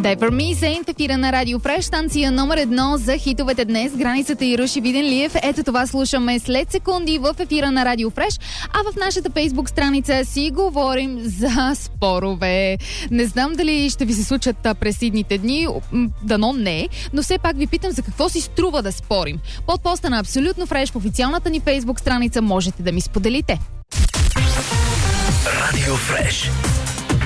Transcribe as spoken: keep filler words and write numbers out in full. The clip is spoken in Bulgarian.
Pepper Me Saint в ефира на Радио Фреш, станция номер едно за хитовете днес. Границата и Руши Виденлиев. Ето това слушаме след секунди в ефира на Радио Фреш, а в нашата Фейсбук страница си говорим за спорове. Не знам дали ще ви се случат през идните дни, дано не, но все пак ви питам за какво си струва да спорим. Под поста на Абсолютно Фреш в официалната ни Фейсбук страница можете да ми споделите. Радио Фреш.